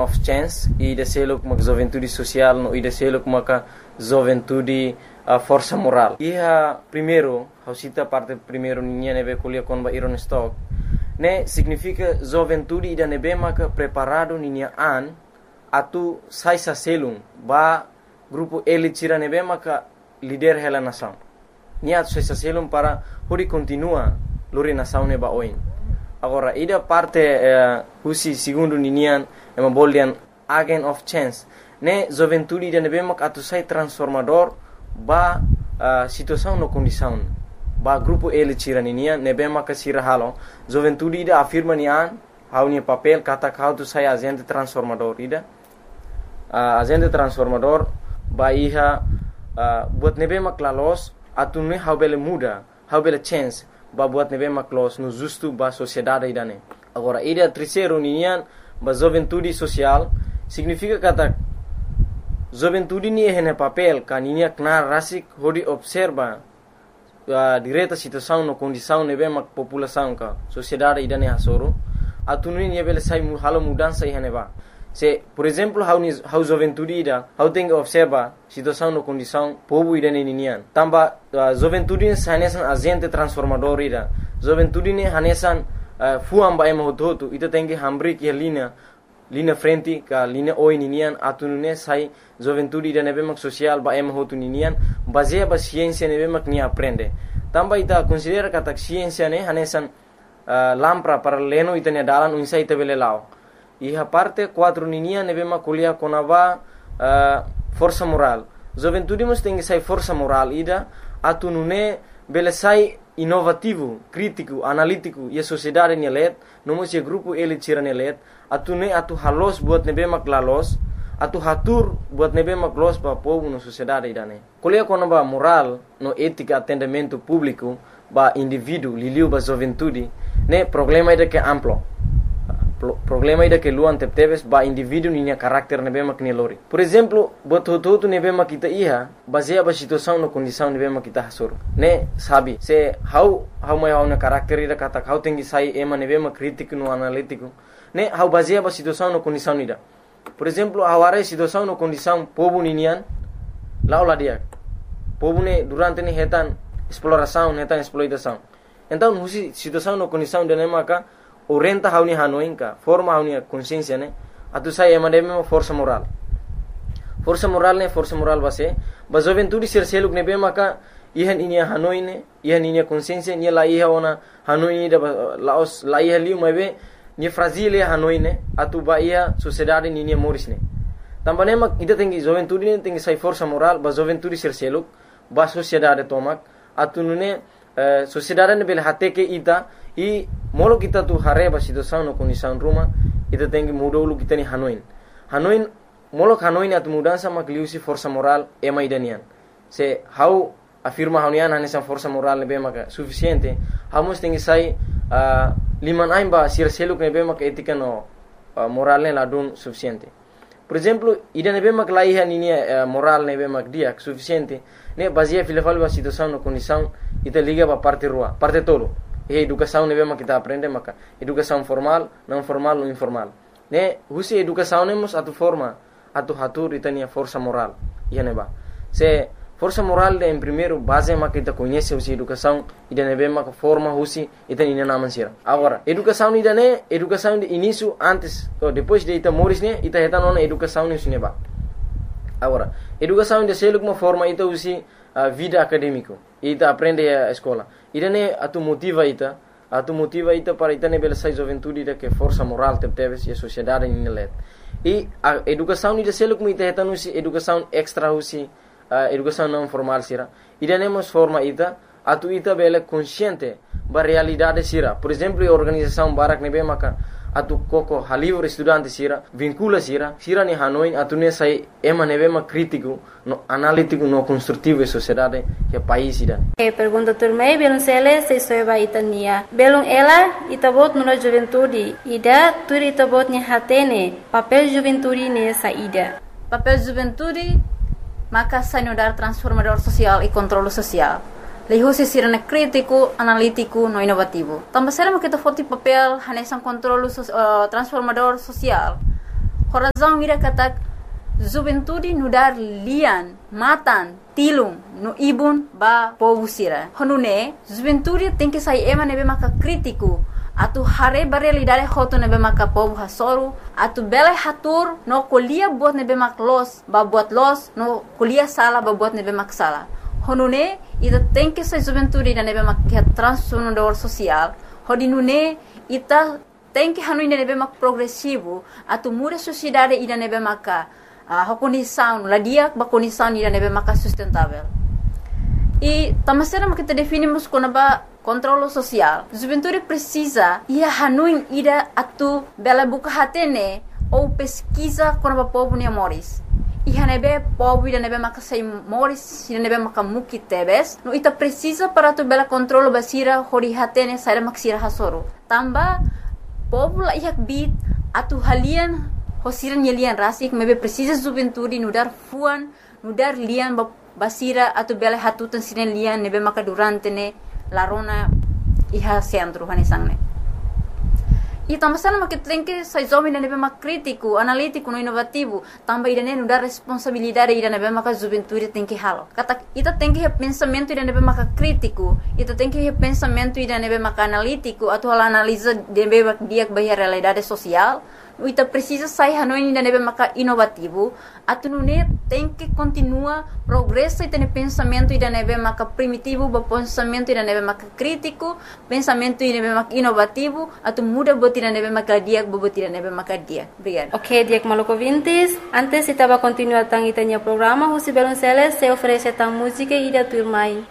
of chance ida selok mak juventude social no ida selok maka juventude força moral. Iha primeiro, hausita parte primeiro ninha nebe kulia kon ba iron stock. Ne significa juventude ida nebe maka preparado ninha an atu sai sa selung ba grupo elite tira nebe maka líder hela nação. Nia sai sa selung para hori continua lori nação neba oin. Agora ida parte husi segundo ninha ema boldian agent of chance. Ne juventude ida nebe maka atu sai transformador ba situação no condição ba grupo ele tira nian nebe maka sira halo juventude ida afirma nian haunia papel kata kau tu saya agente transformador ida agente transformador ba iha buat nebe mak lalos atune haubele muda haubele chance ba buat nebe mak los no justo ba sociedade ida ne. Agora ida terceiro nian ba juventude social significa kata juventude ni hene papel kaninia knar rasik hodi observa direta situação no condição nebe mak população ka sociedade idane hasoro atuni ni bele sai halo mudança ihane ba se por exemplo how juventude ida how tem observa situação no condição povo idane ninian tamba juventude ni hanesan agente transformador ida juventude ni hanesan fuamba ema hototo ita tem que hambrik ya linha frente ka linha oi ninian atunune sai juventude ida nebe mak social ba ema hotu ninian baseia ba ciência nebe mak ni aprende tamba ita considera kata ciência ne hanesan lampra para leno ita ne dalan unsa ita bele lao iha parte 4 ninian nebe mak kuliah konava força moral juventude mus tem que sai força moral ida atunune bele sai inovativo, crítico, analítico e a sociedade ni let, nomos e grupo ele tira ni let, atune atu halos buat nebe mak lalos, atu hatur buat nebe mak los pa povo no sociedade idane. Kuliah kono ba moral, no ética atendimento público, ba indivíduo, liliu ba juventude, ne problema ida que amplo. Problema ida que luan tepteves ba indivíduo ninya karakter nebe mak ni lori. Por exemplo, buat hotu nebe mak kita iha, baseia ba situação no condição nebe mak kita hasur. Ne sabi, se how mai na karakter ida kata how tengi sai ema nebe mak crítico no analítico. Ne how baseia ba situação no condição ida. Por exemplo, aware situação no condição povo ninian laula dia. Povo ne durante ne hetan exploração, hetan exploitação. Então, husi situação no condição de maka orienta hauni hanoinka forma hauni consciência ne atu sai emademe força moral força moral base ba juventude ser seluk nebe maka ihan inia hanoine ihan inia consciência ni la iha ona hanoine da laos la iha liu mebe ni fragile hanoine atu ba ia sociedade ni ni morisne tambane mak ida tengi juventude ne tengi sai força moral ba juventude ser seluk ba sociedade tomak atu nune sociedade ne bel hate ke ita i molo kita tu hareba situação no condição ruma ita tem que mudar o kita ni hanoin molo hanoin atu mudança mak liusi força moral ema idanian se how afirma haunian hanesa força moral ne bema suficiente hamos tem que sai liman aimba sir seluk ne bema etika no moral ne ladun suficiente. Por exemplo, ida ne bema laiha ni moral ne bema dia suficiente ne baseia filafal ba situação no condição ita liga ba parte rua parte tolo. E educação nebe mak kita aprende maka educação formal, não formal, não informal. Ne husi educação nemos atu forma, atu hatur itania força moral. Ia neba. Se força moral de em primeiro base mak kita conhece husi educação, ida nebe mak forma husi itania naman sira. Agora, educação ida ne, educação de início antes ou depois de ita moris ne, ita heta nona educação ne neba. Agora, educação de seluk uma forma ita husi vida acadêmico. Ita aprende a escola. Ida ne atu motiva ita para ita ne bela sai juventude ida que força moral tepteves e a sociedade ni let. E a educação ida seluk mu ita heta nusi educação extra husi educação não formal sira. Ida ne mos forma ita atu ita bela consciente ba realidade sira. Por exemplo, a organização barak ne be maka atu koko halivre estudante sira vincula sira ni hanoin atu ne sai ema nebe ma crítico no analítico no construtivo e sociedade que país ida. Pergunta turmei belum sele se soeba itania belum ela itabot no juventude ida turi itabot ni hatene papel juventude ne saída papel juventude maka sanudar transformador social e controle social. Leho se sirene crítico, analítico, no inovativo. Também será que kita foti papel hanesan controle transformador social. Corazão ida katak juventude no dar lian, matan, tilung, no ibun ba povo sira. Honune, juventude tem que sair ema nebe maka crítico. Atu hare realidade hotu nebe maka povo hasoru. Atu bele hatur no kolia buat nebe mak los, ba buat los, no kolia sala ba buat nebe mak sala. Honune, ita tem que sair juventude ida nebe mak transformador social. Hodinune, ita tem que hanu ida nebe mak progressivo. Atu muda sociedade ida nebe maka condição, ladia ba condição ida nebe maka sustentável. E tamasera kita definimos como ba controle social. Juventude precisa ia hanuin ida atu bela buka hatene ou pesquisa como ba povo ni amores. E hanebe povo ida nebe maka sei moris ida nebe maka muki tebes. No ita precisa para tu bela controle basira hori hatene sai maksira hasoro. Tamba povo la ihak bit atu halian hosiran yelian rasik mebe precisa juventude no dar fuan, no dar lian basira atu bela hatutan sinen lian nebe maka durante ne larona iha centro hanisang ne. E tamasana makita tem que sai zomi nebe maka crítico, analítico, no inovativo, tamba ida ne no dar responsabilidade ida nebe maka juventude tem que halo. Kata ita tem que pensamento ida nebe maka crítico, ita tem que pensamento ida nebe maka analítico, atu hala analisa nebe dia bahia realidade social. Ita precisa sair hanoi ainda nebe maka inovativo. Atu nune tem que continua progresso ita ne pensamento ida nebe maka primitivo, ba pensamento ida nebe maka crítico, pensamento ida nebe maka inovativo, atu muda bot ida nebe maka dia, bot ida nebe maka dia. Obrigada. Ok, Diak Maluco Vintes. Antes estava continuar tang itanya programa, José Belonceles se oferece tang música ida turmai.